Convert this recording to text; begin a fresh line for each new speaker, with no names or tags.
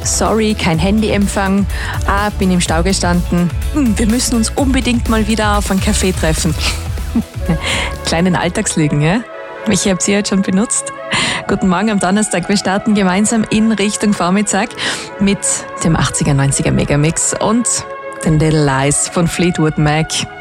Sorry, kein Handyempfang. Bin im Stau gestanden. Wir müssen uns unbedingt mal wieder auf einen Kaffee treffen. Kleinen Alltagslügen, ja? Welche habt ihr jetzt schon benutzt? Guten Morgen am Donnerstag. Wir starten gemeinsam in Richtung Vormittag mit dem 80er, 90er Megamix und den Little Lies von Fleetwood Mac.